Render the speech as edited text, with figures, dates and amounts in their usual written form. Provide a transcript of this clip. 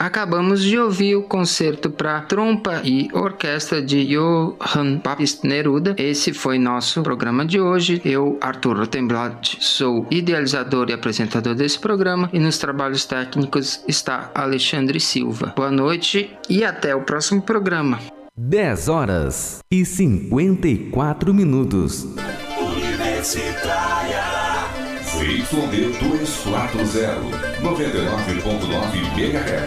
Acabamos de ouvir o concerto para trompa e orquestra de Johann Baptist Neruda. Esse foi nosso programa de hoje. Eu, Arthur Rotenblatt, sou idealizador e apresentador desse programa, e nos trabalhos técnicos está Alexandre Silva. Boa noite e até o próximo programa. 10h54. Universitária ZYD 240, 99.9 MHz.